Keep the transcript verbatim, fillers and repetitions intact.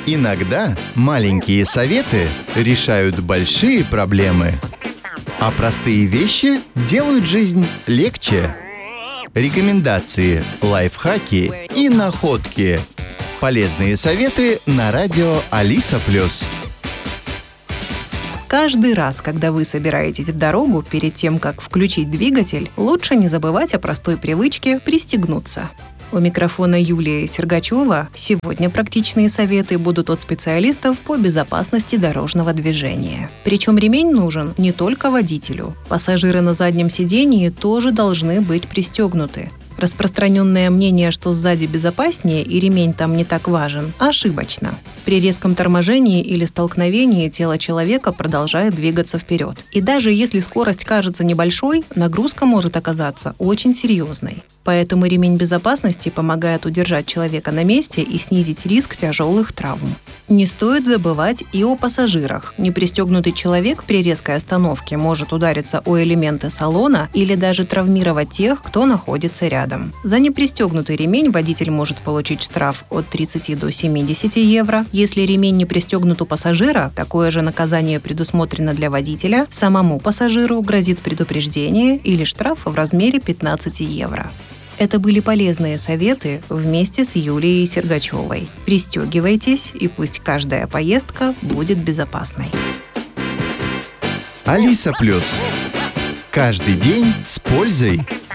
Иногда маленькие советы решают большие проблемы, а простые вещи делают жизнь легче. Рекомендации, лайфхаки и находки. Полезные советы на радио Алиса Плюс. Каждый раз, когда вы собираетесь в дорогу, перед тем, как включить двигатель, лучше не забывать о простой привычке пристегнуться. У микрофона Юлия Сергачева. Сегодня практичные советы будут от специалистов по безопасности дорожного движения. Причем ремень нужен не только водителю. Пассажиры на заднем сидении тоже должны быть пристегнуты. Распространенное мнение, что сзади безопаснее и ремень там не так важен, ошибочно. При резком торможении или столкновении тело человека продолжает двигаться вперед. И даже если скорость кажется небольшой, нагрузка может оказаться очень серьезной. Поэтому ремень безопасности помогает удержать человека на месте и снизить риск тяжелых травм. Не стоит забывать и о пассажирах. Непристегнутый человек при резкой остановке может удариться о элементы салона или даже травмировать тех, кто находится рядом. За непристегнутый ремень водитель может получить штраф от тридцати до семидесяти евро. Если ремень не пристегнут у пассажира, такое же наказание предусмотрено для водителя. Самому пассажиру грозит предупреждение или штраф в размере пятнадцати евро. Это были полезные советы вместе с Юлией Сергачевой. Пристегивайтесь, и пусть каждая поездка будет безопасной. Алиса Плюс. Каждый день с пользой.